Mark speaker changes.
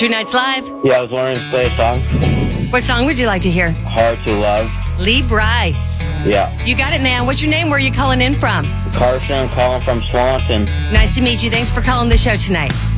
Speaker 1: Country Nights Live.
Speaker 2: Yeah, I was wanting to play a song.
Speaker 1: What song would you like to hear?
Speaker 2: Hard to Love.
Speaker 1: Lee Bryce.
Speaker 2: Yeah.
Speaker 1: You got it, man. What's your name? Where are you calling in from?
Speaker 2: Carson, calling from Swanton.
Speaker 1: Nice to meet you. Thanks for calling the show tonight.